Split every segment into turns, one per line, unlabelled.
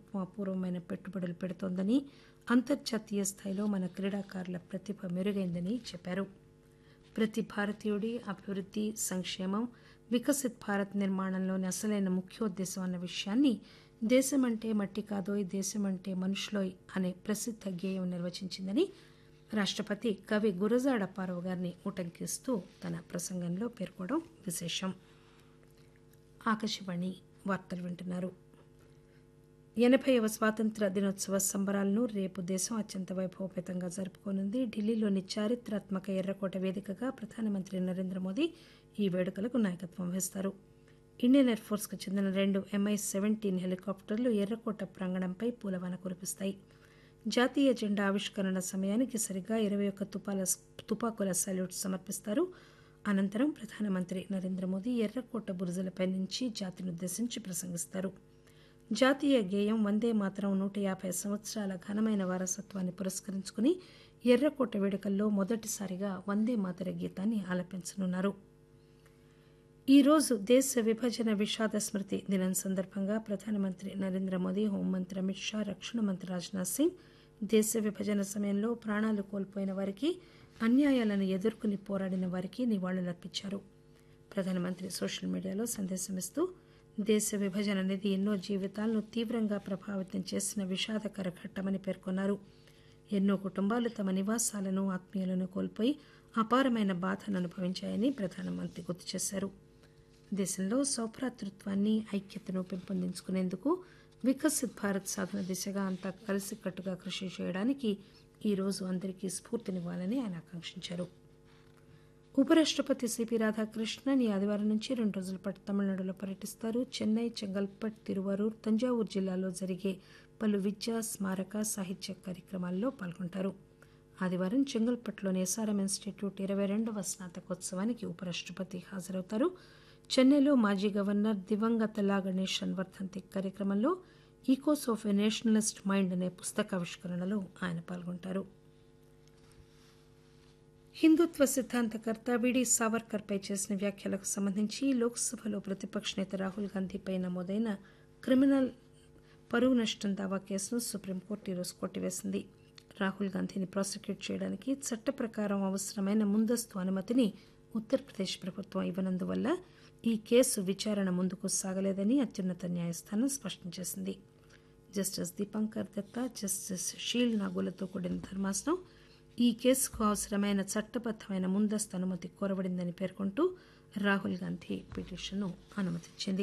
ప్రభుత్వం అపూర్వమైన పెట్టుబడులు పెడుతోందని, అంతర్జాతీయ స్థాయిలో మన క్రీడాకారుల ప్రతిభ మెరుగైందని చెప్పారు. ప్రతి భారతీయుడి అభివృద్ధి, సంక్షేమం వికసిత్ భారత్ నిర్మాణంలోని అసలైన ముఖ్యోద్దేశం అన్న విషయాన్ని దేశమంటే మట్టి కాదోయ్, దేశమంటే మనుషులోయ్ అనే ప్రసిద్ధ గేయం నిర్వచించిందని రాష్టపతి కవి గురజాడ అప్పారావు గారిని ఉటంకిస్తూ తన ప్రసంగంలో పేర్కొనడం విశేషం. ఆకాశవాణి వార్తలు వింటున్నారు. 80వ స్వాతంత్ర్య దినోత్సవ సంబరాలను రేపు దేశం అత్యంత వైభవపేతంగా జరుపుకోనుంది. ఢిల్లీలోని చారిత్రాత్మక ఎర్రకోట వేదికగా ప్రధానమంత్రి నరేంద్ర మోదీ ఈ వేడుకలకు నాయకత్వం వహిస్తారు. ఇండియన్ ఎయిర్ ఫోర్స్కు చెందిన 2 MI-17 హెలికాప్టర్లు ఎర్రకోట ప్రాంగణంపై పూలవాన కురిపిస్తాయి. జాతీయ జెండా ఆవిష్కరణ సమయానికి సరిగ్గా 21 తుపాకుల సల్యూట్ సమర్పిస్తారు. అనంతరం ప్రధానమంత్రి నరేంద్ర మోదీ ఎర్రకోట బురుజులపై నుంచి జాతినుద్దేశించి ప్రసంగిస్తారు. జాతీయ గేయం వందే మాతరం 150 సంవత్సరాల ఘనమైన వారసత్వాన్ని పురస్కరించుకుని ఎర్రకోట వేడుకల్లో మొదటిసారిగా వందే మాతర గీతాన్ని ఆలపించనున్నారు. ఈ రోజు దేశ విభజన విషాద స్మృతి దినం సందర్భంగా ప్రధానమంత్రి నరేంద్ర మోదీ, హోంమంత్రి అమిత్ షా, రక్షణ మంత్రి రాజ్నాథ్ సింగ్ దేశ విభజన సమయంలో ప్రాణాలు కోల్పోయిన వారికి, అన్యాయాలను ఎదుర్కొని పోరాడిన వారికి నివాళులర్పించారు. ప్రధానమంత్రి సోషల్ మీడియాలో సందేశమిస్తూ దేశ విభజన అనేది ఎన్నో జీవితాలను తీవ్రంగా ప్రభావితం చేసిన విషాదకర ఘట్టమని పేర్కొన్నారు. ఎన్నో కుటుంబాలు తమ నివాసాలను, ఆత్మీయులను కోల్పోయి అపారమైన బాధను అనుభవించాయని ప్రధానమంత్రి గుర్తు చేశారు. దేశంలో సౌభ్రాతృత్వాన్ని, ఐక్యతను పెంపొందించుకునేందుకు వికసిత్ భారత్ సాధన దిశగా అంతా కలిసికట్టుగా కృషి చేయడానికి ఈ రోజు అందరికీ స్ఫూర్తినివ్వాలని ఆయన ఆకాంక్షించారు. ఉపరాష్టపతి సిపి రాధాకృష్ణన్ ఈ ఆదివారం నుంచి 2 రోజుల పాటు తమిళనాడులో పర్యటిస్తారు. చెన్నై, చెంగల్పట్, తిరువరూర్, తంజావూరు జిల్లాల్లో జరిగే పలు విద్యా, స్మారక, సాహిత్య కార్యక్రమాల్లో పాల్గొంటారు. ఆదివారం చెంగల్పట్లోని ఎస్ఆర్ఎం ఇన్స్టిట్యూట్ 22వ స్నాతకోత్సవానికి ఉపరాష్టపతి హాజరవుతారు. చెన్నైలో మాజీ గవర్నర్ దివంగత లా గణేశన్ వర్ధంతి కార్యక్రమంలో ఈకోస్ ఆఫ్ ఎ నేషనలిస్ట్ మైండ్ అనే పుస్తకావిష్కరణలో ఆయన పాల్గొంటారు. హిందుత్వ సిద్ధాంతకర్త విడి సావర్కర్పై చేసిన వ్యాఖ్యలకు సంబంధించి లోక్సభలో ప్రతిపక్ష నేత రాహుల్ గాంధీపై నమోదైన క్రిమినల్ పరువు నష్టం దావా కేసును సుప్రీంకోర్టు ఈరోజు కొట్టివేసింది. రాహుల్ గాంధీని ప్రాసిక్యూట్ చేయడానికి చట్ట ప్రకారం అవసరమైన ముందస్తు అనుమతిని ఉత్తరప్రదేశ్ ప్రభుత్వం ఇవ్వనందువల్ల ఈ కేసు విచారణ ముందుకు సాగలేదని అత్యున్నత న్యాయస్థానం స్పష్టం చేసింది. Justice Dipankar Datta, justice she'll నాగులతో కూడిన ధర్మాసనం ఈ కేసుకు అవసరమైన చట్టబద్దమైన ముందస్తు అనుమతి కోరబడిందని పేర్కొంటూ రాహుల్ గాంధీ పిటిషన్ను అనుమతించింది.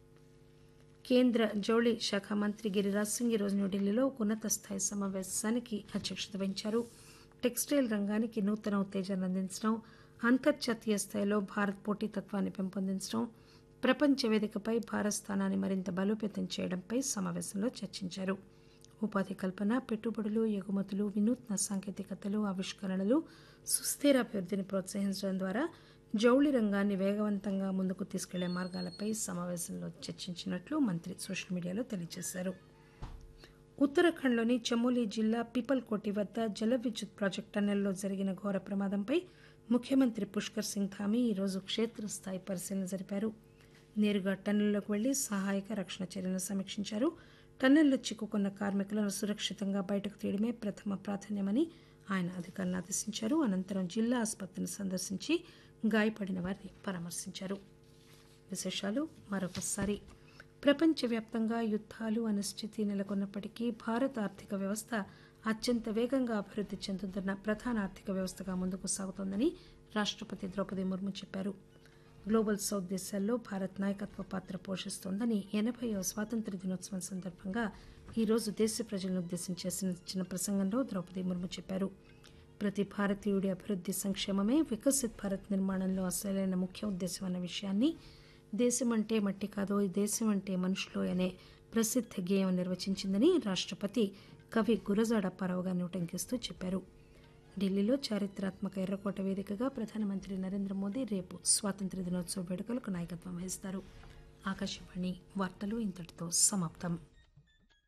కేంద్ర జౌళి శాఖ మంత్రి గిరిరాజ్ సింగ్ ఈరోజు న్యూఢిల్లీలో ఒక ఉన్నత స్థాయి సమావేశానికి అధ్యక్షత వహించారు. టెక్స్టైల్ రంగానికి నూతన ఉత్తేజాన్ని అందించడం, అంతర్జాతీయ స్థాయిలో భారత్ పోటీతత్వాన్ని పెంపొందించడం, ప్రపంచ వేదికపై భారత్ స్థానాన్ని మరింత బలోపేతం చేయడంపై సమావేశంలో చర్చించారు. ఉపాధి కల్పన, పెట్టుబడులు, ఎగుమతులు, వినూత్న సాంకేతికతలు, ఆవిష్కరణలు, సుస్థిర అభివృద్ధిని ప్రోత్సహించడం ద్వారా జౌళి రంగాన్ని వేగవంతంగా ముందుకు తీసుకెళ్లే మార్గాలపై సమావేశంలో చర్చించినట్లు మంత్రి సోషల్ మీడియాలో తెలియజేశారు. ఉత్తరాఖండ్లోని చమోలీ జిల్లా పీపల్కోటి వద్ద జల విద్యుత్ ప్రాజెక్టు టన్నెల్లో జరిగిన ఘోర ప్రమాదంపై ముఖ్యమంత్రి పుష్కర్ సింగ్ ధామీ ఈరోజు క్షేత్రస్థాయి పరిశీలన జరిపారు. నేరుగా టన్నెల్లోకి వెళ్లి సహాయక, రక్షణ చర్యలను సమీక్షించారు. టన్నెల్లో చిక్కుకున్న కార్మికులను సురక్షితంగా బయటకు తీయడమే ప్రథమ ప్రాధాన్యమని ఆయన అధికారులను ఆదేశించారు. అనంతరం జిల్లా ఆసుపత్రిని సందర్శించి గాయపడిన వారిని పరామర్శించారు. విశేషాలు మరొకసారి. ప్రపంచవ్యాప్తంగా యుద్ధాలు, అనిశ్చితి నెలకొన్నప్పటికీ భారత ఆర్థిక వ్యవస్థ అత్యంత వేగంగా అభివృద్ధి చెందుతున్న ప్రధాన ఆర్థిక వ్యవస్థగా ముందుకు సాగుతోందని రాష్టపతి ద్రౌపది ముర్ము చెప్పారు. గ్లోబల్ సౌత్ దేశాల్లో భారత్ నాయకత్వ పాత్ర పోషిస్తోందని 80వ స్వాతంత్ర్య దినోత్సవం సందర్భంగా ఈరోజు దేశ ప్రజలను ఉద్దేశించి చేసిన ప్రసంగంలో ద్రౌపది ముర్ము చెప్పారు. ప్రతి భారతీయుడి అభివృద్ధి, సంక్షేమమే వికసిత్ భారత్ నిర్మాణంలో అసలైన ముఖ్య ఉద్దేశం అన్న విషయాన్ని దేశమంటే మట్టి కాదోయ్, దేశమంటే మనుషులోయ్ అనే ప్రసిద్ధ గేయం నిర్వచించిందని రాష్టపతి కవి గురజాడ అప్పారావు గారిని ఉటంకిస్తూ చెప్పారు. ఢిల్లీలో చారిత్రాత్మక ఎర్రకోట వేదికగా ప్రధానమంత్రి నరేంద్ర మోదీ రేపు స్వాతంత్ర్య దినోత్సవ వేడుకలకు నాయకత్వం వహిస్తారు. ఆకాశవాణి వార్తలు ఇంతటితో సమాప్తం.